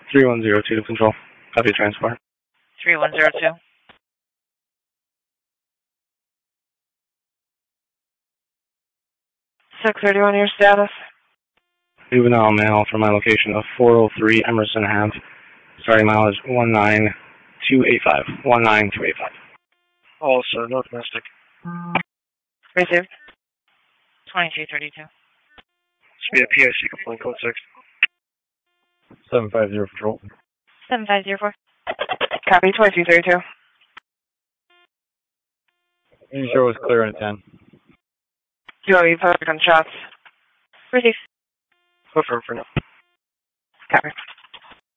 3102 to control. Copy transport. 3102. (631) your status? Juvenile male from my location of 403 Emerson Ave. Starting mileage 19285. 19285. Also, no domestic. Received. 2232. Should be a PIC complaint code 6. 750 patrol. 7504. Copy 2232. You show was clear in a 10. UAV fired gunshots. Received. Confirm for now. Copy.